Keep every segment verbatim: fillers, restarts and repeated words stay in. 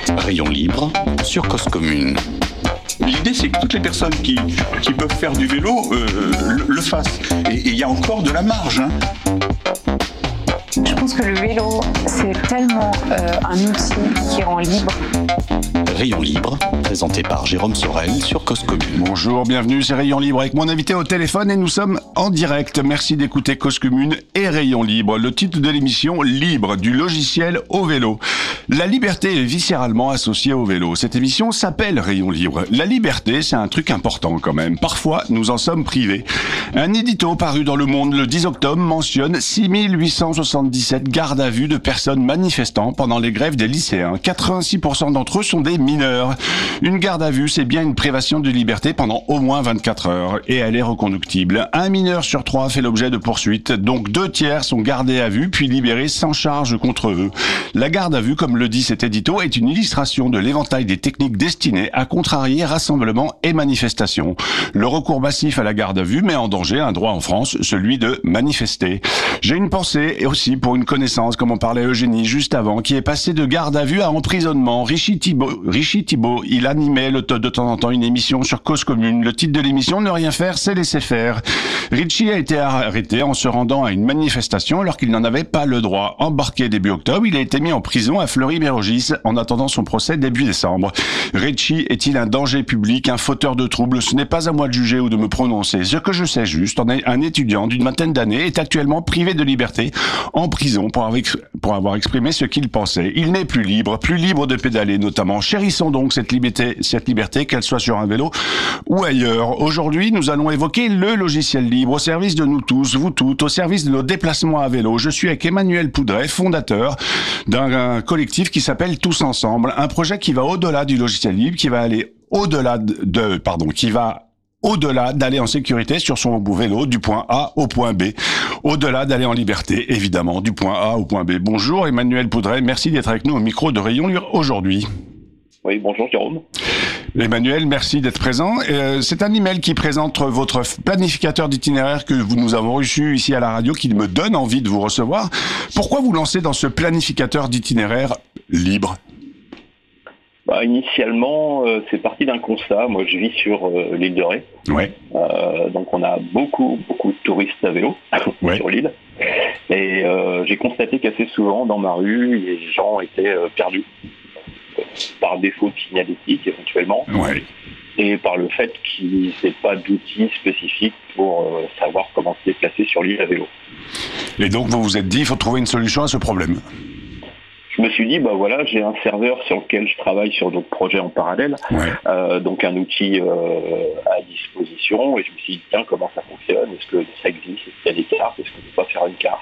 Rayon libre sur Cause Commune. L'idée, c'est que toutes les personnes qui, qui peuvent faire du vélo euh, le, le fassent. Et il y a encore de la marge. Hein. Je pense que le vélo, c'est tellement euh, un outil qui rend libre. Rayon libre, présenté par Jérôme Sorel sur Cause Commune. Bonjour, bienvenue, c'est Rayon libre avec mon invité au téléphone et nous sommes en direct. Merci d'écouter Cause Commune et Rayon libre. Le titre de l'émission, Libre, du logiciel au vélo. La liberté est viscéralement associée au vélo. Cette émission s'appelle Rayon libre. La liberté, c'est un truc important quand même. Parfois, nous en sommes privés. Un édito paru dans Le Monde le dix octobre mentionne six mille huit cent soixante-dix-sept gardes à vue de personnes manifestant pendant les grèves des lycéens. quatre-vingt-six pour cent d'entre eux sont des mineurs. Une garde à vue, c'est bien une privation de liberté pendant au moins vingt-quatre heures et elle est reconductible. Un mineur sur trois fait l'objet de poursuites, donc deux tiers sont gardés à vue puis libérés sans charge contre eux. La garde à vue, comme le dit cet édito, est une illustration de l'éventail des techniques destinées à contrarier rassemblements et manifestations. Le recours massif à la garde à vue met en danger un droit en France, celui de manifester. J'ai une pensée et aussi pour une connaissance, comme on parlait Eugénie juste avant, qui est passée de garde à vue à emprisonnement. Richie Thibault, Richie Thibault, il animait le, de temps en temps une émission sur Cause Commune. Le titre de l'émission, Ne rien faire, c'est laisser faire. Richie a été arrêté en se rendant à une manifestation alors qu'il n'en avait pas le droit. Embarqué début octobre, il a été mis en prison à Fleury-Mérogis en attendant son procès début décembre. Richie est-il un danger public, un fauteur de troubles? Ce n'est pas à moi de juger ou de me prononcer. Ce que je sais juste, un étudiant d'une vingtaine d'années est actuellement privé de liberté en prison pour avoir, pour avoir exprimé ce qu'il pensait. Il n'est plus libre, plus libre de pédaler notamment. Chérissons donc cette liberté, cette liberté, qu'elle soit sur un vélo ou ailleurs. Aujourd'hui, nous allons évoquer le logiciel libre au service de nous tous, vous toutes, au service de nos déplacements à vélo. Je suis avec Emmanuel Poudret, fondateur d'un collectif qui s'appelle Tous Ensemble, un projet qui va au-delà du logiciel libre, qui va aller au-delà de, de pardon, qui va au-delà d'aller en sécurité sur son vélo du point A au point B, au-delà d'aller en liberté, évidemment, du point A au point B. Bonjour Emmanuel Poudret, merci d'être avec nous au micro de Rayon Libre aujourd'hui. Oui, bonjour Jérôme. Emmanuel, merci d'être présent. Euh, c'est un email qui présente votre planificateur d'itinéraire que vous nous avons reçu ici à la radio, qui me donne envie de vous recevoir. Pourquoi vous lancez dans ce planificateur d'itinéraire libre ? Bah, initialement, euh, c'est parti d'un constat. Moi, je vis sur euh, l'île de Ré. Ouais. Euh, donc, on a beaucoup, beaucoup de touristes à vélo ouais. sur l'île. Et euh, j'ai constaté qu'assez souvent, dans ma rue, les gens étaient euh, perdus. Par défaut de signalétique, éventuellement. Ouais. Et par le fait qu'ils n'aient pas d'outils spécifiques pour euh, savoir comment se déplacer sur l'île à vélo. Et donc, vous vous êtes dit, il faut trouver une solution à ce problème. Je me suis dit, bah voilà, j'ai un serveur sur lequel je travaille sur d'autres projets en parallèle, ouais. euh, donc un outil euh, à disposition, et je me suis dit, tiens, comment ça fonctionne? Est-ce que ça existe? Est-ce qu'il y a des cartes? Est-ce qu'on ne peut pas faire une carte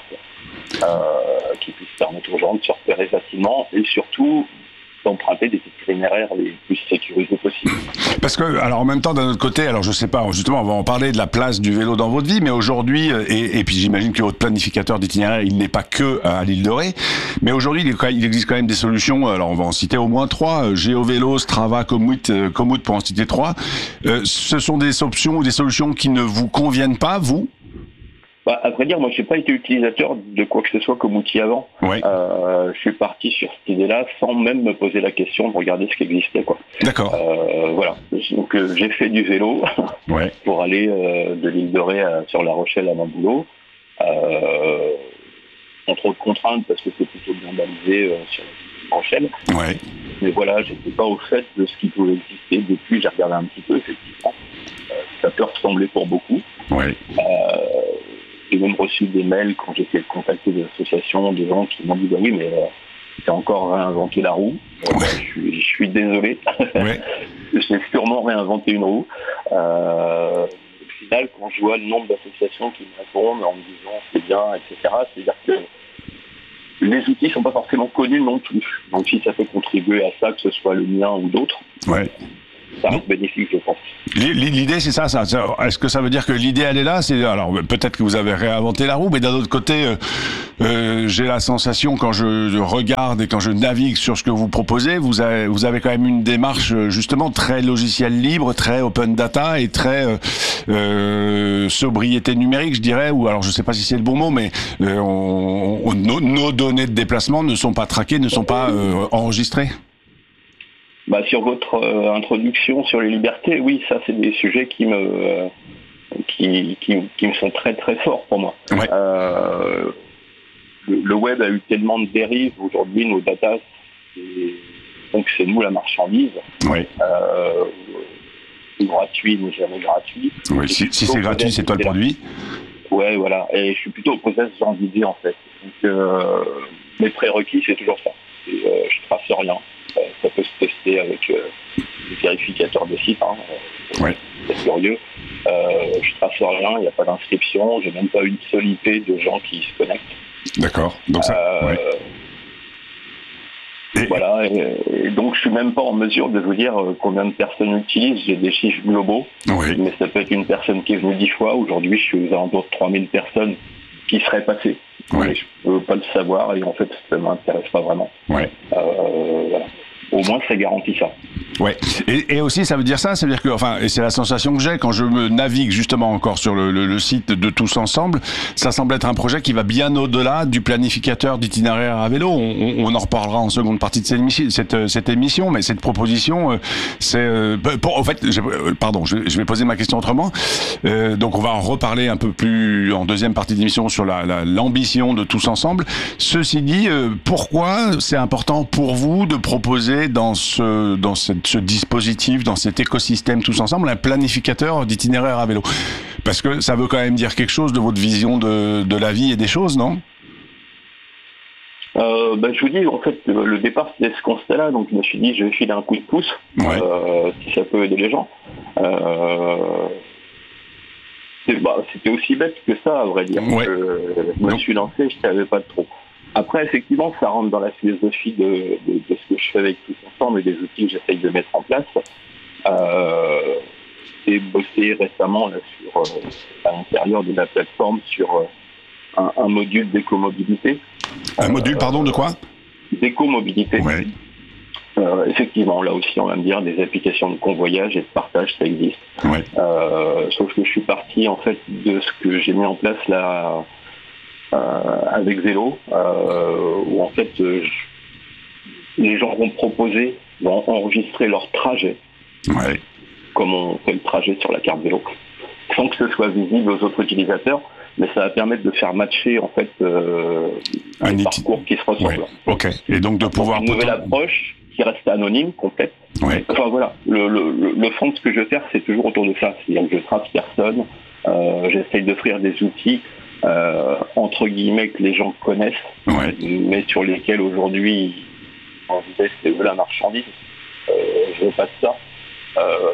euh, qui puisse permettre aux gens de se repérer facilement, et surtout d'emprunter des itinéraires les plus sécurisés possibles. Parce que, alors en même temps, d'un autre côté, alors je sais pas, justement, on va en parler de la place du vélo dans votre vie, mais aujourd'hui, et, et puis j'imagine que votre planificateur d'itinéraire, il n'est pas que à l'île de Ré, mais aujourd'hui, il, il existe quand même des solutions, alors on va en citer au moins trois, GeoVélo, Strava, Komoot, Komoot pour en citer trois. Euh, ce sont des options ou des solutions qui ne vous conviennent pas, vous ? Bah, à vrai dire, moi, je n'ai pas été utilisateur de quoi que ce soit comme outil avant. Ouais. Euh, je suis parti sur cette idée-là sans même me poser la question de regarder ce qui existait, quoi. D'accord. Euh, voilà. Donc, euh, j'ai fait du vélo ouais. pour aller euh, de l'île de Ré à, sur La Rochelle à mon boulot. Euh, sans trop de contraintes parce que c'est plutôt bien balisé euh, sur La Rochelle. Ouais. Mais voilà, j'étais pas au fait de ce qui pouvait exister. Depuis, j'ai regardé un petit peu, effectivement. Euh, ça peut ressembler pour beaucoup. Ouais. Euh, J'ai même reçu des mails quand j'ai essayé de contacter des associations, des gens qui m'ont dit bah oui, mais euh, c'est encore réinventer la roue. Ouais. Euh, je, suis, je suis désolé. Ouais. J'ai sûrement réinventé une roue. Euh, au final, quand je vois le nombre d'associations qui me répondent en me disant c'est bien, et cetera, c'est-à-dire que les outils ne sont pas forcément connus non plus. Donc si ça peut contribuer à ça, que ce soit le mien ou d'autres, ouais. ça reste bénéfique, je pense. L'idée, c'est ça, ça. Est-ce que ça veut dire que l'idée, elle est là? C'est alors peut-être que vous avez réinventé la roue, mais d'un autre côté, euh, euh, j'ai la sensation quand je, je regarde et quand je navigue sur ce que vous proposez, vous avez, vous avez quand même une démarche justement très logiciel libre, très open data et très euh, euh, sobriété numérique, je dirais. Ou alors, je sais pas si c'est le bon mot, mais euh, on, on, nos, nos données de déplacement ne sont pas traquées, ne sont pas euh, enregistrées. Bah, sur votre euh, introduction sur les libertés, oui, ça c'est des sujets qui me euh, qui, qui, qui me sont très très forts pour moi. Ouais. Euh, le, le web a eu tellement de dérives. Aujourd'hui, nos datas, c'est, donc c'est nous la marchandise. Ouais. Euh, gratuit n'est jamais gratuit. Ouais, si, si c'est gratuit, c'est toi le produit. Ouais, voilà. Et je suis plutôt opposé à ce genre d'idée en fait. Donc, euh, mes prérequis, c'est toujours ça. C'est, euh, je trace rien. Euh, ça peut se tester avec euh, des vérificateurs de sites. Hein. Ouais. C'est curieux. Euh, je trace rien. Il n'y a pas d'inscription. J'ai même pas une seule I P de gens qui se connectent. D'accord. Donc ça. Euh, ouais. Et... Voilà. Et, et donc je suis même pas en mesure de vous dire euh, combien de personnes utilisent. J'ai des chiffres globaux. Oui. Mais ça peut être une personne qui est venue dix fois. Aujourd'hui, je suis aux alentours de trois mille personnes qui seraient passées. Ouais. Mais je peux pas le savoir et en fait, ça m'intéresse pas vraiment. Ouais. Euh, voilà. Au moins, ça garantit ça. Ouais. Et, et aussi, ça veut dire ça, ça veut dire que, enfin, et c'est la sensation que j'ai quand je me navigue justement encore sur le, le, le site de Tous Ensemble, ça semble être un projet qui va bien au-delà du planificateur d'itinéraire à vélo. On, on en reparlera en seconde partie de cette émission, cette, cette émission mais cette proposition, euh, c'est, euh, pour, en fait, pardon, je, je vais poser ma question autrement. Euh, donc, on va en reparler un peu plus en deuxième partie de l'émission sur la, la, l'ambition de Tous Ensemble. Ceci dit, euh, pourquoi c'est important pour vous de proposer dans ce, dans cette, ce dispositif, dans cet écosystème Tous Ensemble, un planificateur d'itinéraire à vélo? Parce que ça veut quand même dire quelque chose de votre vision de, de la vie et des choses, non? euh, ben, Je vous dis, en fait, le départ, c'était ce constat-là. Donc, je me suis dit, je vais filer un coup de pouce, ouais. euh, si ça peut aider les gens. Euh, c'est, bah, c'était aussi bête que ça, à vrai dire. Ouais. Je, je me Donc... suis lancé, je ne savais pas trop. Après, effectivement, ça rentre dans la philosophie de, de, de ce que je fais avec Tous Ensemble et des outils que j'essaye de mettre en place. Euh, j'ai bossé récemment là, sur, euh, à l'intérieur de la plateforme sur euh, un, un module d'écomobilité. Un euh, module, pardon, de quoi? D'écomobilité. Ouais. Euh, effectivement, là aussi, on va me dire, des applications de convoyage et de partage, ça existe. Ouais. Euh, sauf que je suis parti, en fait, de ce que j'ai mis en place là... Euh, avec Vélo, euh, où en fait euh, je, les gens vont proposer, vont enregistrer leur trajet, ouais. comme on fait le trajet sur la carte Vélo, sans que ce soit visible aux autres utilisateurs, mais ça va permettre de faire matcher en fait euh, un les iti- parcours qui se ressemblent. Ouais. Ok. Et donc de donc, pouvoir une nouvelle poten- approche qui reste anonyme, complète. Ouais. Enfin voilà, le, le, le fond de ce que je veux faire, c'est toujours autour de ça, c'est-à-dire que je trace personne, euh, j'essaye d'offrir des outils. Euh, entre guillemets que les gens connaissent, ouais. mais sur lesquels aujourd'hui on disait c'est eux la marchandise. Euh, je veux pas de ça. Euh,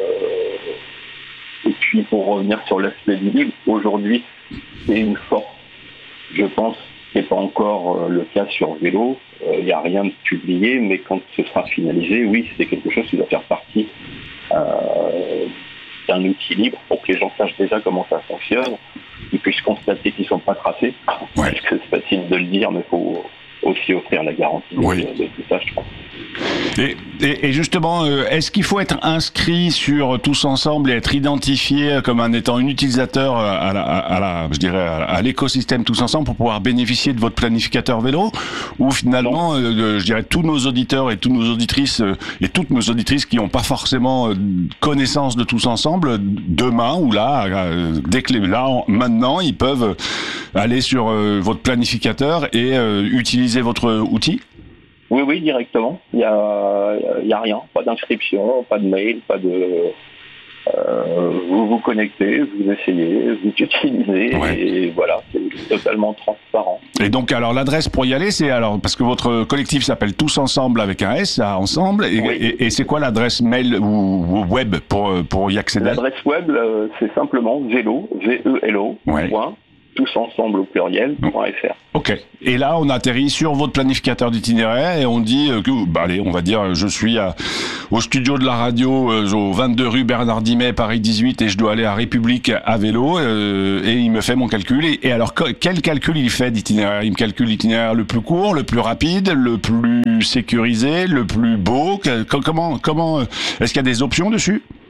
et puis pour revenir sur l'aspect du libre, aujourd'hui c'est une force. Je pense que c'est pas encore le cas sur Vélo. Il euh, n'y a rien de publié, mais quand ce sera finalisé, oui, c'est quelque chose qui doit faire partie euh, d'un outil libre pour que les gens sachent déjà comment ça fonctionne. Ils puissent constater qu'ils ne sont pas tracés. Ouais. Parce que c'est facile de le dire, mais il faut aussi offrir la garantie oui. de, de tout ça, je pense. Et, et, et justement, euh, est-ce qu'il faut être inscrit sur Tous Ensemble et être identifié comme un étant un utilisateur à la, à la je dirais, à l'écosystème Tous Ensemble pour pouvoir bénéficier de votre planificateur vélo? Ou finalement, euh, je dirais, tous nos auditeurs et toutes nos auditrices euh, et toutes nos auditrices qui n'ont pas forcément euh, connaissance de Tous Ensemble, demain ou là, euh, dès que les, là, en, maintenant, ils peuvent aller sur euh, votre planificateur et euh, utiliser votre outil? Oui, oui, directement. Il n'y a, il y a rien. Pas d'inscription, pas de mail, pas de... Euh, vous vous connectez, vous essayez, vous utilisez, ouais. Et voilà, c'est totalement transparent. Et donc, alors, l'adresse pour y aller, c'est alors, parce que votre collectif s'appelle Tous Ensemble avec un S, à Ensemble, et, oui. et, et c'est quoi l'adresse mail ou, ou web pour, pour y accéder? L'adresse web, euh, c'est simplement vélo, V E L O, ouais. point, tous ensemble au pluriel, .fr. Ok. Et là, on atterrit sur votre planificateur d'itinéraire et on dit que, bah allez, on va dire, je suis à, au studio de la radio, euh, au vingt-deux rue Bernard Dimet, Paris dix-huit, et je dois aller à République à vélo, euh, et il me fait mon calcul. Et, et alors, quel calcul il fait d'itinéraire? Il me calcule l'itinéraire le plus court, le plus rapide, le plus sécurisé, le plus beau? Comment, comment, est-ce qu'il y a des options dessus?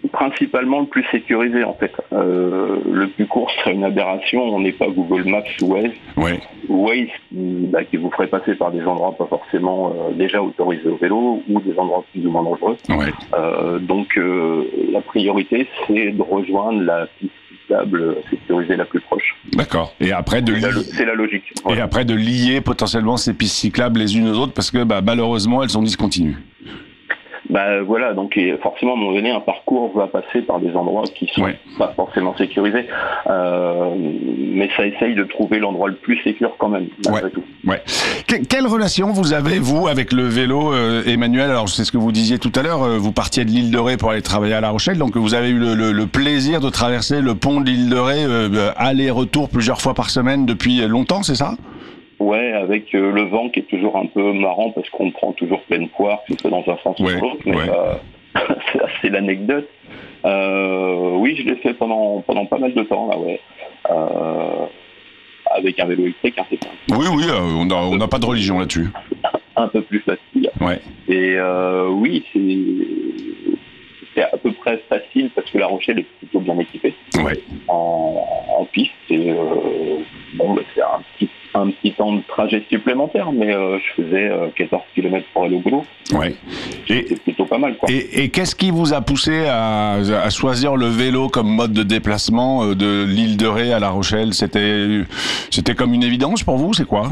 principalement le plus sécurisé en fait. Euh, le plus court serait une aberration, on n'est pas Google Maps ou Waze. Ouais. Waze qui, bah, qui vous ferait passer par des endroits pas forcément euh, déjà autorisés au vélo ou des endroits plus ou moins dangereux. Ouais. Euh, donc euh, la priorité c'est de rejoindre la piste cyclable sécurisée la plus proche. D'accord. Et après de c'est, la, li- c'est la logique. Voilà. Et après de lier potentiellement ces pistes cyclables les unes aux autres parce que bah, malheureusement elles sont discontinues. Bah voilà, donc et forcément à un moment donné un parcours va passer par des endroits qui sont ouais. pas forcément sécurisés, euh, mais ça essaye de trouver l'endroit le plus sécure quand même. Ouais. Tout. Ouais. Que- quelle relation vous avez vous avec le vélo, euh, Emmanuel? Alors c'est ce que vous disiez tout à l'heure. Euh, vous partiez de l'île de Ré pour aller travailler à La Rochelle, donc vous avez eu le, le, le plaisir de traverser le pont de l'île de Ré, euh, aller-retour plusieurs fois par semaine depuis longtemps, c'est ça? Ouais, avec euh, le vent qui est toujours un peu marrant parce qu'on prend toujours pleine poire, que ce soit dans un sens ouais, ou l'autre, mais ouais. euh, c'est, c'est l'anecdote. Euh, oui, je l'ai fait pendant pendant pas mal de temps, là, ouais. Euh, avec un vélo électrique, hein, c'est Oui, oui, euh, on n'a on n'a pas de religion là-dessus. un peu plus facile. Ouais. Et euh, oui, c'est, c'est à peu près facile parce que La Rochelle est plutôt bien équipée Ouais. en, en piste. Et euh, bon, bah, c'est un petit un petit temps de trajet supplémentaire, mais euh, je faisais euh, quatorze kilomètres pour aller au boulot. Ouais. Et, c'est plutôt pas mal, quoi. Et, et qu'est-ce qui vous a poussé à, à choisir le vélo comme mode de déplacement euh, de l'île de Ré à La Rochelle? C'était, c'était comme une évidence pour vous? C'est quoi?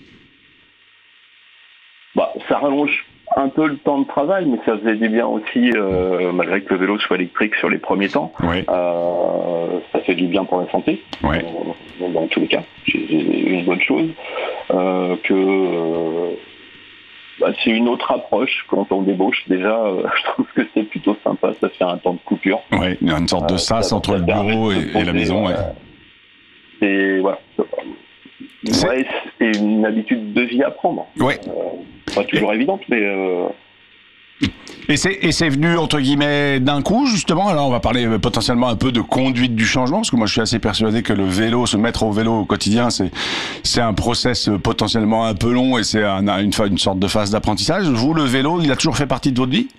Bah, ça rallonge un peu le temps de travail, mais ça faisait du bien aussi, euh, malgré que le vélo soit électrique sur les premiers temps. Ouais. Euh, ça fait du bien pour la santé, ouais. euh, dans tous les cas. C'est une bonne chose. Euh, que euh, bah, c'est une autre approche quand on débauche. Déjà, euh, je trouve que c'est plutôt sympa. Ça fait un temps de coupure. Ouais, il y a une sorte de sas euh, entre le bureau et, et la maison. Ouais. C'est voilà. C'est... Ouais, c'est une habitude de vie à prendre. Ouais. Euh, pas toujours et... évidente, mais. Euh... Et c'est, et c'est venu, entre guillemets, d'un coup, justement. Alors, on va parler potentiellement un peu de conduite du changement, parce que moi, je suis assez persuadé que le vélo, se mettre au vélo au quotidien, c'est, c'est un process potentiellement un peu long et c'est un, une, une sorte de phase d'apprentissage. Vous, le vélo, il a toujours fait partie de votre vie?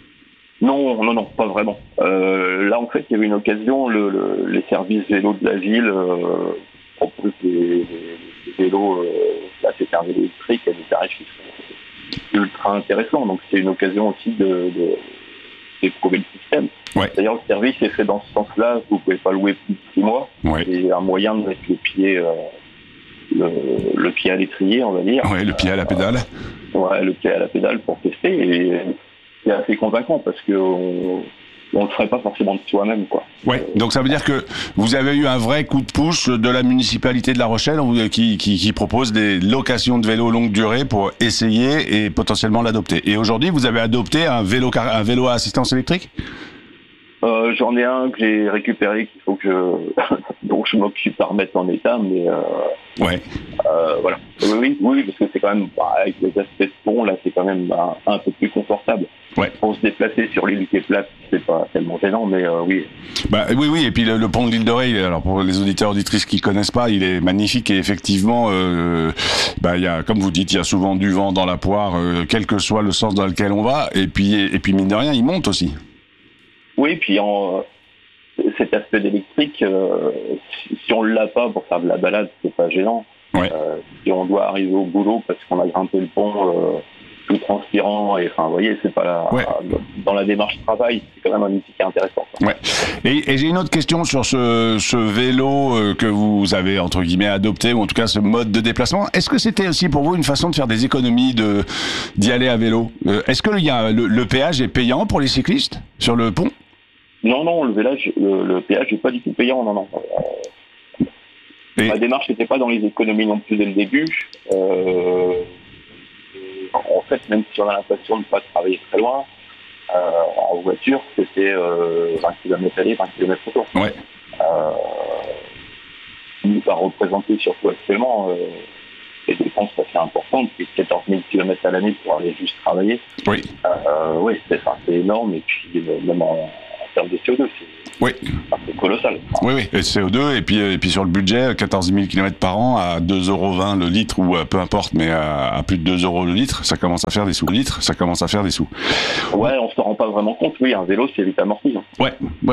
Non, non, non, pas vraiment. Euh, là, en fait, il y avait une occasion, le, le, les services vélos de la ville euh, proposent des, des vélos, euh, là, c'est un vélo électrique, il y a des tarifs qui sont ultra intéressant, donc c'est une occasion aussi de, de, d'éprouver le système. Ouais. D'ailleurs, le service est fait dans ce sens-là, vous pouvez pas louer plus de six mois, ouais. C'est un moyen de mettre le pied, euh, le, le pied à l'étrier, on va dire. Ouais, le pied à la pédale. Euh, ouais, le pied à la pédale pour tester, et c'est assez convaincant parce que on, on le ferait pas forcément de soi-même, quoi. Ouais. Donc ça veut dire que vous avez eu un vrai coup de pouce de la municipalité de La Rochelle qui, qui, qui propose des locations de vélos longue durée pour essayer et potentiellement l'adopter. Et aujourd'hui, vous avez adopté un vélo, un vélo à assistance électrique? Euh, j'en ai un que j'ai récupéré qu'il faut que je... donc je m'occupe à remettre en état, mais euh... ouais. Euh, voilà. Oui, oui, oui, parce que c'est quand même bah, avec les aspects de pont là, c'est quand même bah, un peu plus confortable. Ouais. Pour se déplacer sur l'île qui est plate, c'est pas tellement gênant, mais euh, oui. Bah oui, oui. Et puis le, le pont de l'île de Ré, alors pour les auditeurs auditrices qui connaissent pas, il est magnifique et effectivement, euh, bah il y a, comme vous dites, il y a souvent du vent dans la poire, euh, quel que soit le sens dans lequel on va. Et puis et puis mine de rien, il monte aussi. Oui, puis en, cet aspect d'électrique, euh, si, si on l'a pas pour faire de la balade, c'est pas gênant. Ouais. Euh, si on doit arriver au boulot parce qu'on a grimpé le pont euh, tout transpirant, et enfin, vous voyez, c'est pas la, ouais. dans la démarche travail, c'est quand même un outil qui est intéressant. Ouais. Et, et j'ai une autre question sur ce, ce vélo euh, que vous avez entre guillemets adopté, ou en tout cas ce mode de déplacement. Est-ce que c'était aussi pour vous une façon de faire des économies de d'y aller à vélo? euh, Est-ce que il y a le, le péage est payant pour les cyclistes sur le pont? Non, non, le, vélage, le, le péage n'est pas du tout payant, non, non. Euh, Et... Ma démarche n'était pas dans les économies non plus dès le début. Euh, en fait, même si on a l'impression de ne pas travailler très loin, euh, en voiture, c'était euh, vingt kilomètres aller, vingt kilomètres retour. Ouais. Euh, nous, ça représentait surtout actuellement euh, des dépenses assez importantes, c'est quatorze mille kilomètres à l'année pour aller juste travailler. Oui. Euh, oui, c'est, enfin, c'est énorme, et puis même en En termes de C O deux, c'est, oui. c'est colossal. Oui, oui, et C O deux, et puis, et puis sur le budget, quatorze mille kilomètres par an à deux euros vingt le litre, ou peu importe, mais à, à plus de deux euros le litre, ça commence à faire des sous. Le litre, ça commence à faire des sous. Ouais, on se rend rend pas vraiment compte. Oui, un vélo, c'est vite amorti. Hein. Ouais, ouais,